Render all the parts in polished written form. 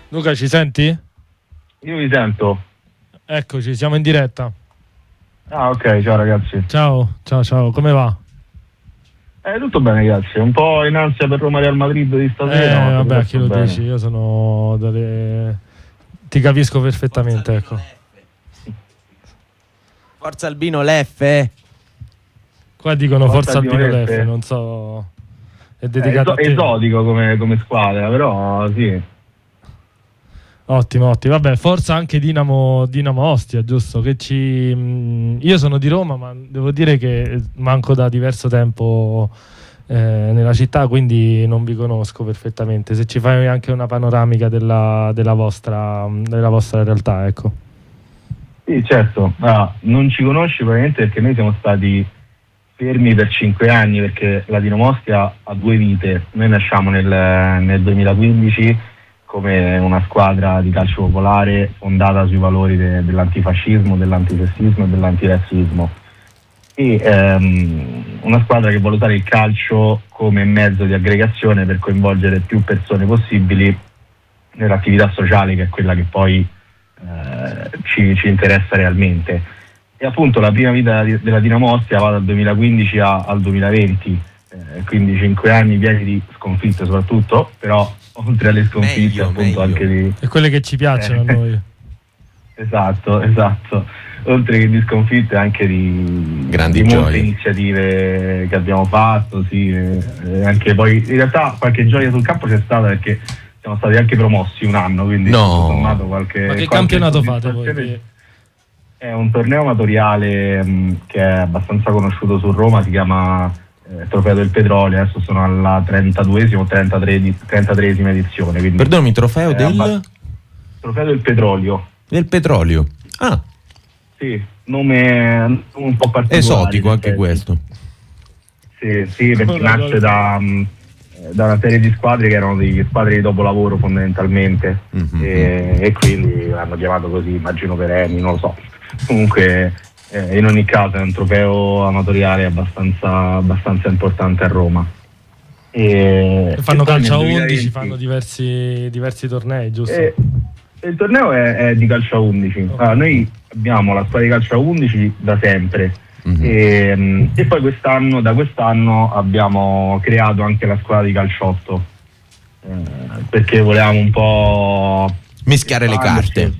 Luca, ci senti? Io vi sento. Eccoci, siamo in diretta. Ah, ok, ciao ragazzi. Ciao, come va? Tutto bene, grazie. Un po' in ansia per Roma Real Madrid di stasera. Ma Vabbè, chi lo bene. dici? Io sono ti capisco perfettamente, ecco. Forza Albino Leffe. Qua dicono Forza Albino Leffe, non so. È dedicato a te. Esotico come squadra, però sì. Ottimo. Vabbè, forza anche Dinamo Ostia, giusto? Io sono di Roma, ma devo dire che manco da diverso tempo nella città, quindi non vi conosco perfettamente. Se ci fai anche una panoramica della vostra realtà, ecco. Sì, certo. Non ci conosci probabilmente perché noi siamo stati fermi per 5 anni, perché la Dinamo Ostia ha 2 vite. Noi nasciamo nel 2015 come una squadra di calcio popolare fondata sui valori dell'antifascismo, dell'antisessismo e dell'antirazzismo, e una squadra che vuole usare il calcio come mezzo di aggregazione per coinvolgere più persone possibili nell'attività sociale, che è quella che poi ci interessa realmente. E appunto la prima vita della Dinamo Ostia va dal 2015 al 2020, quindi 5 anni pieni di sconfitte soprattutto, però oltre alle sconfitte appunto anche di... E quelle che ci piacciono a noi. Esatto. Oltre che di sconfitte anche di grandi molte gioie, iniziative che abbiamo fatto, sì, anche poi in realtà qualche gioia sul campo c'è stata, perché siamo stati anche promossi un anno, quindi sommato qualche... Ma che campionato fate voi? È un torneo amatoriale che è abbastanza conosciuto su Roma, si chiama Trofeo del Petrolio, adesso sono alla 32esima o 33esima edizione. Perdonami, trofeo del Trofeo del Petrolio. Del petrolio. Ah. Sì, nome un po' particolare. Esotico anche questo. Sì, perché nasce da una serie di squadre che erano delle squadre di dopolavoro fondamentalmente, e quindi l'hanno chiamato così, immagino per Emi, non lo so. Comunque in ogni caso è un trofeo amatoriale abbastanza importante a Roma. Fanno calcio a 11, fanno diversi tornei, giusto? Il torneo è di calcio a 11. Okay. Noi abbiamo la squadra di calcio a 11 da sempre, e poi da quest'anno abbiamo creato anche la squadra di calcio 8, perché volevamo un po' mischiare le carte,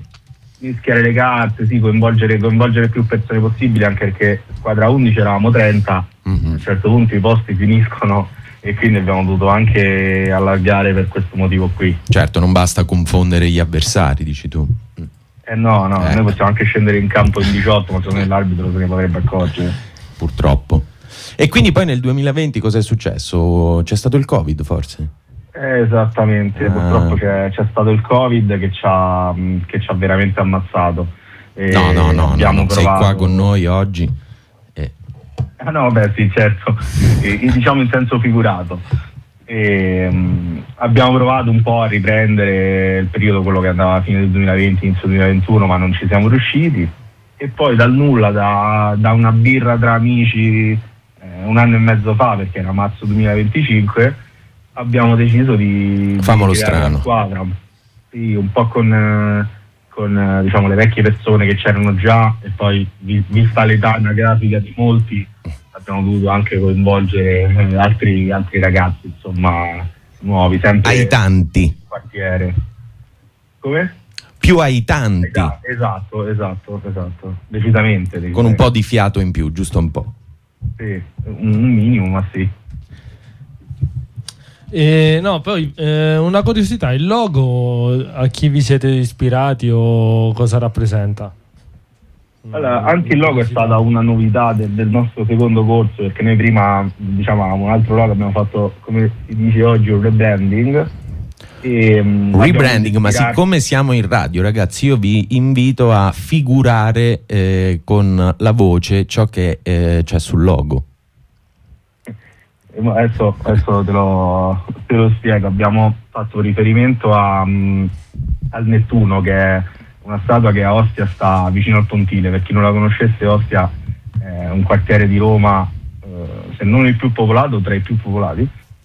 sì, coinvolgere più persone possibili, anche perché squadra 11 eravamo 30, a un certo punto i posti finiscono e quindi abbiamo dovuto anche allargare per questo motivo qui. Certo, non basta confondere gli avversari, dici tu. No, noi possiamo anche scendere in campo in 18, ma secondo me l'arbitro se ne potrebbe accorgere. Purtroppo. E quindi poi nel 2020 cosa è successo? C'è stato il Covid forse? Esattamente, purtroppo c'è stato il Covid che ci ha veramente ammazzato. No, sei qua con noi oggi. No, beh sì, certo, diciamo in senso figurato. Abbiamo provato un po' a riprendere il periodo, quello che andava a fine del 2020, inizio 2021, ma non ci siamo riusciti. E poi dal nulla, da una birra tra amici 1 anno e mezzo fa, perché era marzo 2025, abbiamo deciso di famolo creare strano. la squadra. Sì, un po' con diciamo le vecchie persone che c'erano già, e poi vista l'età anagrafica di molti abbiamo dovuto anche coinvolgere altri ragazzi, insomma, nuovi, sempre aitanti. Quartiere. Come? Più aitanti. Esatto, decisamente. Con un po' di fiato in più, giusto un po'. Sì, un minimo, ma sì. Poi una curiosità, il logo a chi vi siete ispirati o cosa rappresenta? Allora, anche il logo è stata una novità del nostro secondo corso, perché noi prima, diciamo, avevamo un altro logo, abbiamo fatto, come si dice oggi, un rebranding. Rebranding, ma siccome siamo in radio, ragazzi, io vi invito a figurare con la voce ciò che c'è sul logo. Adesso te lo spiego. Abbiamo fatto riferimento al Nettuno, che è una statua che a Ostia sta vicino al Pontile. Per chi non la conoscesse, Ostia è un quartiere di Roma, se non il più popolato, tra i più popolati,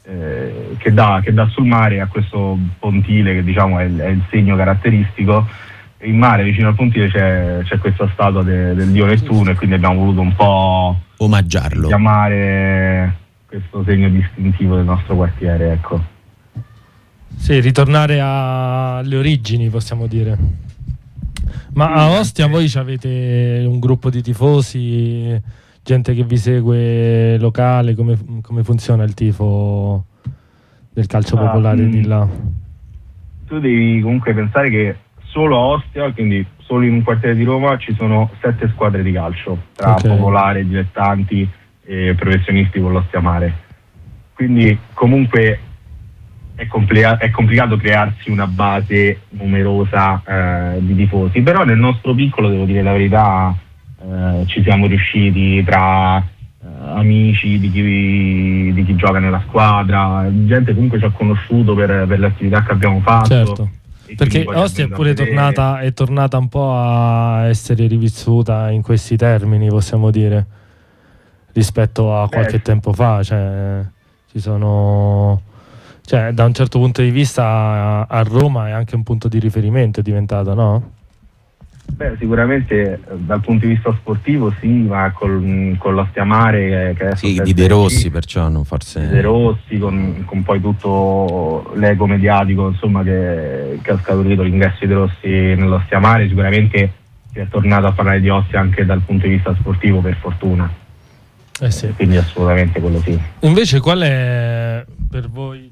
che dà sul mare, a questo pontile che diciamo è il segno caratteristico. In mare vicino al pontile c'è questa statua del dio Nettuno, e quindi abbiamo voluto un po' omaggiarlo, chiamare questo segno distintivo del nostro quartiere, ecco. Sì, ritornare alle origini, possiamo dire. Ma a Ostia voi avete un gruppo di tifosi, gente che vi segue locale? Come funziona il tifo del calcio popolare di là? Tu devi comunque pensare che solo a Ostia, quindi solo in un quartiere di Roma, ci sono 7 squadre di calcio, tra popolare, dilettanti e professionisti con l'Ostia Mare. Quindi comunque è complicato crearsi una base numerosa di tifosi, però nel nostro piccolo, devo dire la verità, ci siamo riusciti tra amici di chi gioca nella squadra, gente comunque ci ha conosciuto per le attività che abbiamo fatto. Certo. Perché Ostia è pure tornata un po' a essere rivissuta in questi termini, possiamo dire, rispetto a qualche tempo fa. Ci sono, da un certo punto di vista a Roma è anche un punto di riferimento, è diventato, no? Beh, sicuramente dal punto di vista sportivo sì, ma con l'Ostia Mare che sì, di De Rossi, perciò non forse De Rossi, con poi tutto l'ego mediatico, insomma, che ha scaturito l'ingresso di De Rossi nell'Ostia Mare, sicuramente si è tornato a parlare di Ostia anche dal punto di vista sportivo, per fortuna. Sì. Quindi assolutamente quello sì. Invece qual è per voi,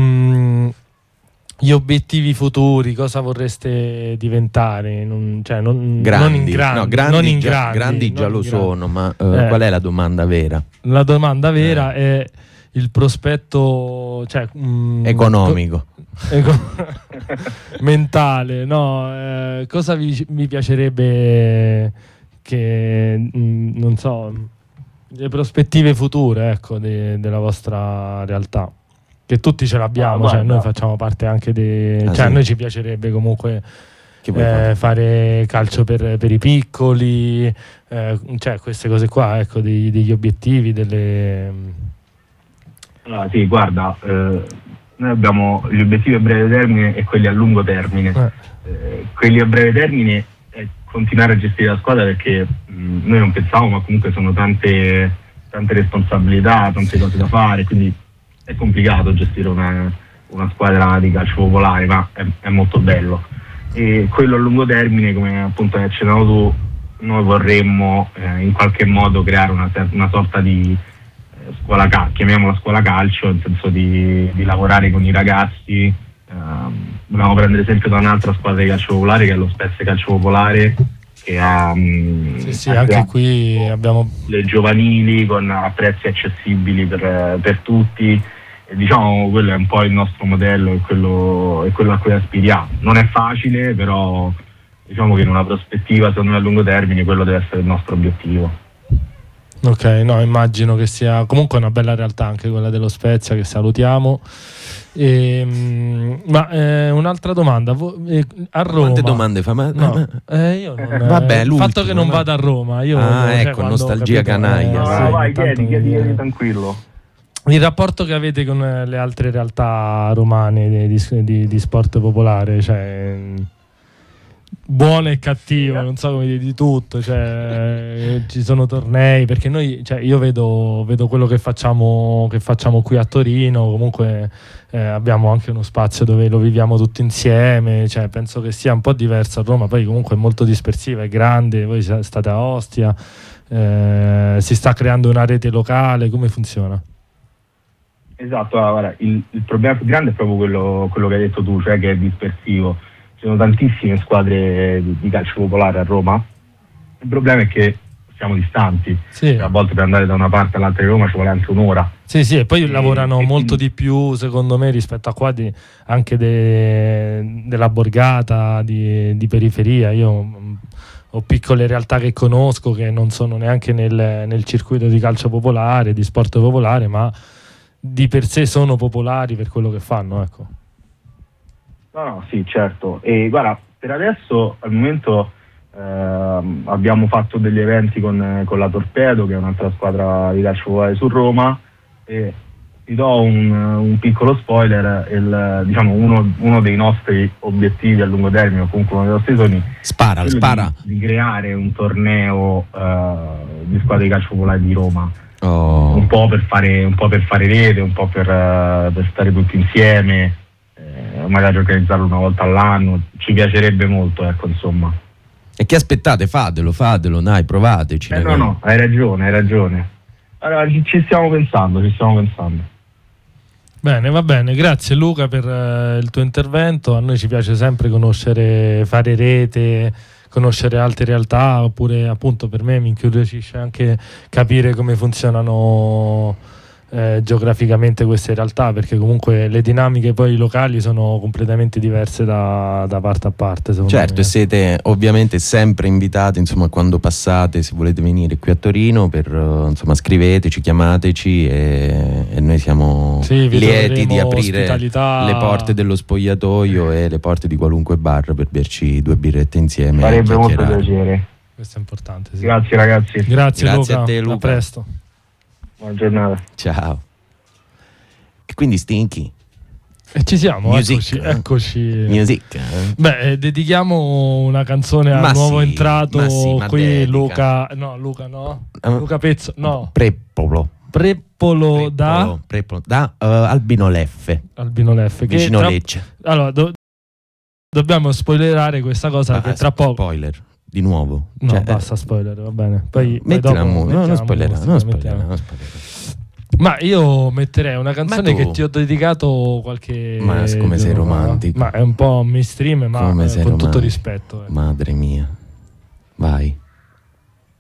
gli obiettivi futuri? Cosa vorreste diventare? Grandi già lo sono, ma qual è la domanda vera? La domanda vera è il prospetto economico, mentale, no? Cosa vi piacerebbe che, non so, le prospettive future, ecco, della vostra realtà? Che tutti ce l'abbiamo, noi facciamo parte anche a noi ci piacerebbe comunque fare calcio per i piccoli, queste cose qua, ecco, degli obiettivi, sì, guarda, noi abbiamo gli obiettivi a breve termine e quelli a lungo termine. Quelli a breve termine è continuare a gestire la squadra, perché noi non pensavamo, ma comunque sono tante responsabilità, tante cose da fare, quindi è complicato gestire una squadra di calcio popolare, ma è molto bello. E quello a lungo termine, come appunto hai accennato tu, noi vorremmo in qualche modo creare una sorta di scuola chiamiamola scuola calcio, nel senso di lavorare con i ragazzi. Dobbiamo prendere esempio da un'altra squadra di calcio popolare, che è lo Spezia Calcio Popolare, che ha anche qui abbiamo le giovanili a prezzi accessibili per tutti, e diciamo quello è un po' il nostro modello, e quello a cui aspiriamo. Non è facile, però diciamo che in una prospettiva, secondo me, a lungo termine quello deve essere il nostro obiettivo. Ok, no, immagino che sia comunque una bella realtà anche quella dello Spezia, che salutiamo. Un'altra domanda, a Roma quante domande fa? Io non, vabbè, il fatto che non vada a Roma, ecco, nostalgia canaglia. Vai, chiedi tranquillo. Il rapporto che avete con le altre realtà romane di sport popolare, buono e cattivo, non so come dire, di tutto, ci sono tornei, perché noi, io vedo quello che facciamo qui a Torino, comunque abbiamo anche uno spazio dove lo viviamo tutti insieme, penso che sia un po' diverso a Roma, poi comunque è molto dispersiva, è grande, voi state a Ostia, si sta creando una rete locale, come funziona? Esatto, guarda, il problema più grande è proprio quello che hai detto tu, che è dispersivo. Ci sono tantissime squadre di calcio popolare a Roma. Il problema è che siamo distanti, a volte per andare da una parte all'altra di Roma ci vuole anche un'ora. Sì, e poi lavorano molto di più, secondo me, rispetto a qua, anche della borgata, di periferia. Io ho piccole realtà che conosco, che non sono neanche nel circuito di calcio popolare, di sport popolare, ma di per sé sono popolari per quello che fanno, ecco. No, sì, certo. E guarda, per adesso, al momento, abbiamo fatto degli eventi con la Torpedo, che è un'altra squadra di calcio popolare su Roma, e ti do un piccolo spoiler, diciamo uno dei nostri obiettivi a lungo termine, o comunque uno dei nostri sogni, spara. Di creare un torneo di squadre di calcio popolare di Roma. Oh. Un po' per fare rete, un po' per stare tutti insieme, magari organizzarlo una volta all'anno, ci piacerebbe molto, ecco, insomma. E che aspettate? Fatelo, dai, provateci. No, hai ragione. Allora, ci stiamo pensando. Bene, va bene, grazie Luca per il tuo intervento. A noi ci piace sempre fare rete, conoscere altre realtà, oppure appunto per me mi incuriosisce anche capire come funzionano geograficamente queste realtà, perché comunque le dinamiche poi locali sono completamente diverse da parte a parte, certo, me. E siete ovviamente sempre invitati, insomma, quando passate, se volete venire qui a Torino, insomma, scriveteci, chiamateci e noi siamo lieti di aprire le porte dello spogliatoio e le porte di qualunque bar per berci 2 birrette insieme. Farebbe molto piacere. Questo è importante, sì. Grazie ragazzi. Grazie Luca. A te, Luca. A presto. Buona giornata. Ciao. E quindi Stinky. E ci siamo, Music. eccoci. Music. Beh, dedichiamo una canzone al nuovo entrato qui, dedica. Luca. No, Luca Pezzo. No. Preppolo da Albino Leffe. Vicino Lecce. Allora, dobbiamo spoilerare questa cosa che tra poco. Spoiler. Di nuovo? No, basta spoiler, va bene. Poi mettila dopo non spoilerare. Ma io metterei una canzone che ti ho dedicato qualche. Ma come sei romantico. Ma è un po' mainstream, ma con tutto rispetto. Madre mia. Vai.